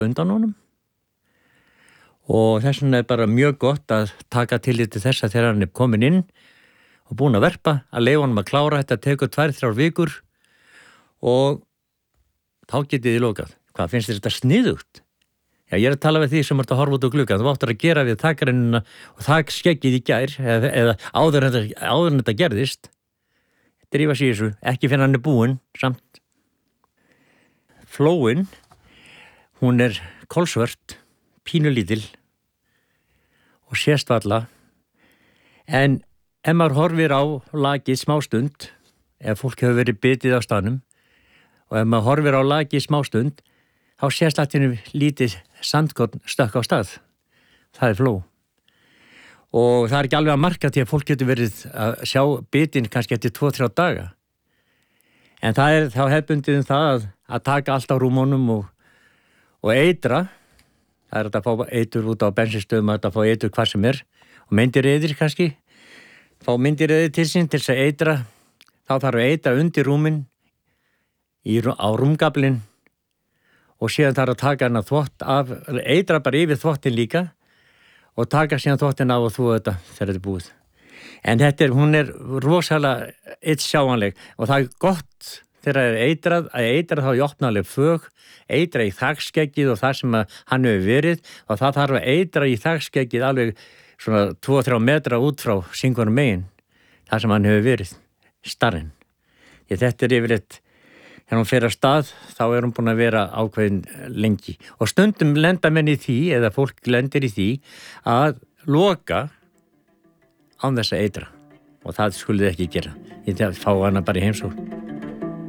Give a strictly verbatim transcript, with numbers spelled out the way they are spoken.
undan honum og þess vegna er bara mjög gott að taka tillit til þess að þegar hann er komin inn og búinn að verpa, að leyfa honum að klára þetta, tekur tvær, þrjár vikur og þá getið þið lokað. Hvað finnst þér þetta sniðugt? Já, ég er að tala við því sem ert að horfa út á gluggann. Þú áttir að gera við þakrennuna og þakskeggið í gær eða, eða áður en þetta, áður en þetta gerðist. Drífa sig í þessu, ekki fyrir hann er búinn samt. Flóin, hún er kolsvört, pínulítil og sést varla, en ef maður horfir á lakið smástund, ef fólk hefur verið bitið á staðnum, og ef maður horfir á lakið smástund, þá sést alltaf lítið sandkorn stökk á stað. Það er fló. Og það er ekki alveg að marka til að fólk getur verið að sjá bitin kannski eftir tvo til þrjá daga. En það er þá hefðbundið um það að, að taka allt á rúmunum og, og eitra. Það er að fá eitur út á bensinstöðum, að fá eitur hvað sem er. Og myndireyðir kannski. Fá myndireyðir til sín til þess að eitra. Þá þarf að eitra undir rúmin í, á rúmgaflinn. Og síðan þarf að taka hana þvott af, eitra bara yfir þvottin líka. Og taka síðan þvottin af og þú þetta þegar þetta er búið. En þetta er, hún er rosalega eitt sjáanleg og það er gott þegar það er eitrað, að eitrað þá í opnaleg fög, eitra í þakskeggið og það sem hann hefur verið og það þarf að eitra í þakskeggið alveg svona tvo til þrjá metra út frá syngunum megin, það sem hann hefur verið, starinn. Ég þetta er yfirleitt, þegar hún fer að stað, þá er hún búin að vera ákveðin lengi. Og stundum lenda menn í því, eða fólk lendir í því, að loka án þess að eitra. Og það skulið ekki gera. Ég fá hana bara í heimsókn.